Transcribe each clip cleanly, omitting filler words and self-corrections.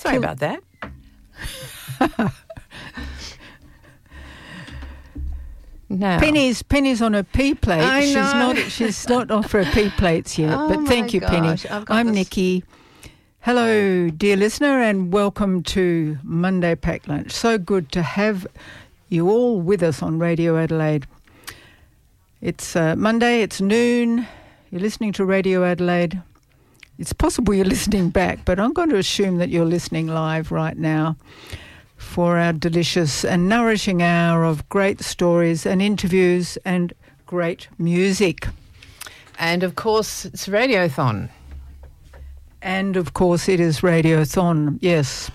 Sorry about that. No. Penny's on a P plate. I know. She's not off her P plates yet. Oh but thank you, gosh, Penny. I'm Nikki. Hello, dear listener, and welcome to Monday Pack Lunch. So good to have you all with us on Radio Adelaide. It's Monday, it's noon. You're listening to Radio Adelaide. It's possible you're listening back, but I'm going to assume that you're listening live right now for our delicious and nourishing hour of great stories and interviews and great music. And, of course, it's Radiothon. And, of course, it is Radiothon, yes.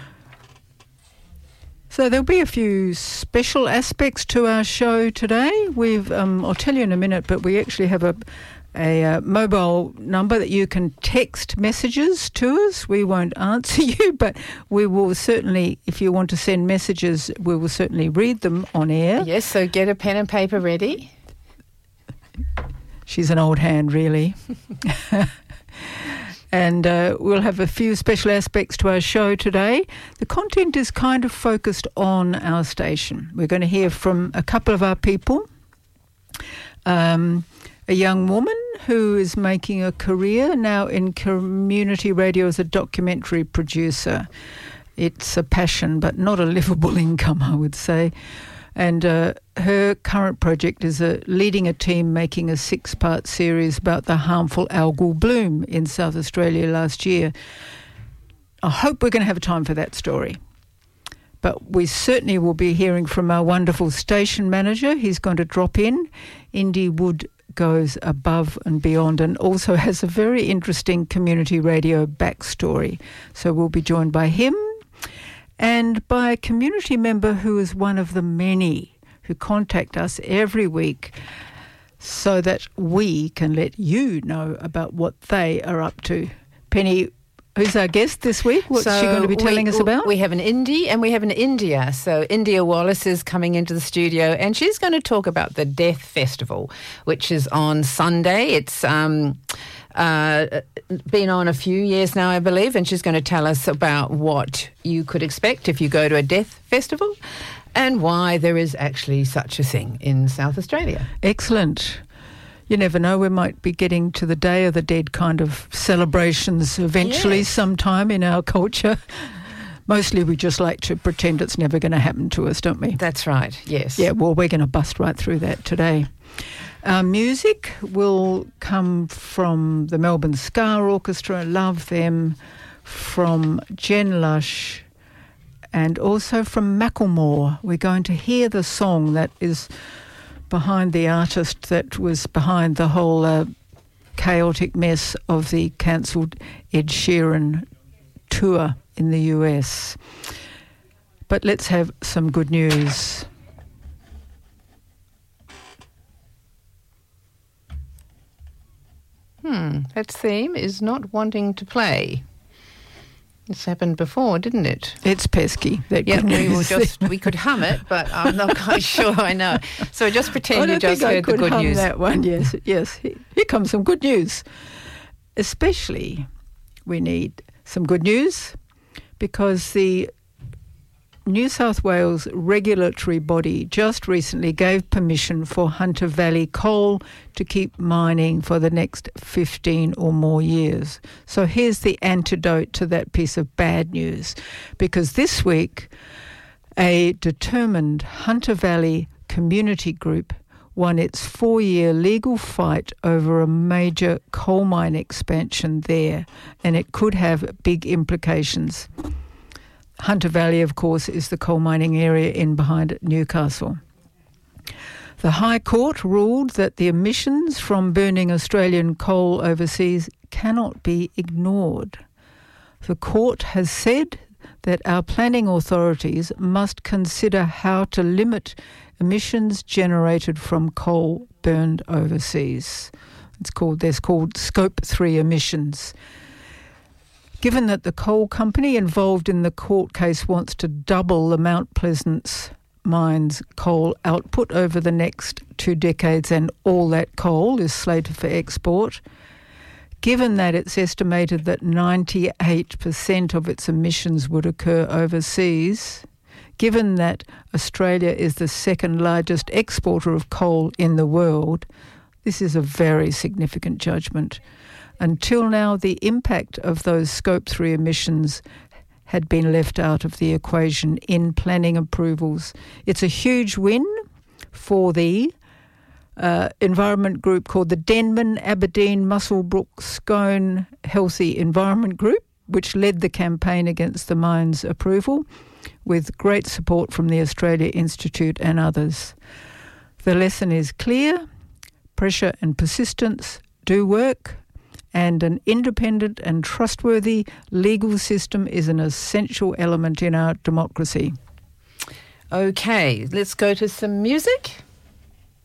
So there'll be a few special aspects to our show today. I'll tell you in a minute, but we actually have a mobile number that you can text messages to us. We won't answer you, but we will certainly, if you want to send messages, we will certainly read them on air. Yes, so get a pen and paper ready. She's an old hand, really. And we'll have a few special aspects to our show today. The content is kind of focused on our station. We're going to hear from a couple of our people. A young woman who is making a career now in community radio as a documentary producer. It's a passion, but not a livable income, I would say. And her current project is leading a team making a 6-part series about the harmful algal bloom in South Australia last year. I hope we're going to have time for that story. But we certainly will be hearing from our wonderful station manager. He's going to drop in. Indy Wood goes above and beyond and also has a very interesting community radio backstory. So we'll be joined by him and by a community member who is one of the many who contact us every week so that we can let you know about what they are up to. Penny, who's our guest this week? What's she going to be telling us about? We have an Indie and we have an India. So India Wallace is coming into the studio and she's going to talk about the Death Festival, which is on Sunday. It's been on a few years now, I believe, and she's going to tell us about what you could expect if you go to a death festival and why there is actually such a thing in South Australia. Excellent. You never know, we might be getting to the Day of the Dead kind of celebrations eventually sometime in our culture. Mostly we just like to pretend it's never going to happen to us, don't we? That's right, yes. Yeah, well, we're going to bust right through that today. Our music will come from the Melbourne Ska Orchestra, love them, from Jen Lush, and also from Macklemore. We're going to hear the song that is behind the artist that was behind the whole chaotic mess of the cancelled Ed Sheeran tour in the US. But let's have some good news. That theme is not wanting to play. This happened before, didn't it? It's pesky. We could hum it, but I'm not quite sure I know. So just pretend you just heard the good news. That one, yes. Here comes some good news. Especially, we need some good news because the New South Wales regulatory body just recently gave permission for Hunter Valley Coal to keep mining for the next 15 or more years. So here's the antidote to that piece of bad news, because this week a determined Hunter Valley community group won its 4-year legal fight over a major coal mine expansion there, and it could have big implications. Hunter Valley, of course, is the coal mining area in behind Newcastle. The High Court ruled that the emissions from burning Australian coal overseas cannot be ignored. The court has said that our planning authorities must consider how to limit emissions generated from coal burned overseas. There's called Scope 3 emissions. Given that the coal company involved in the court case wants to double the Mount Pleasant mine's coal output over the next 2 decades and all that coal is slated for export, given that it's estimated that 98% of its emissions would occur overseas, given that Australia is the second largest exporter of coal in the world, this is a very significant judgment. Until now, the impact of those Scope 3 emissions had been left out of the equation in planning approvals. It's a huge win for the environment group called the Denman, Aberdeen, Muswellbrook, Scone Healthy Environment Group, which led the campaign against the mine's approval, with great support from the Australia Institute and others. The lesson is clear: pressure and persistence do work, and an independent and trustworthy legal system is an essential element in our democracy. Okay, let's go to some music.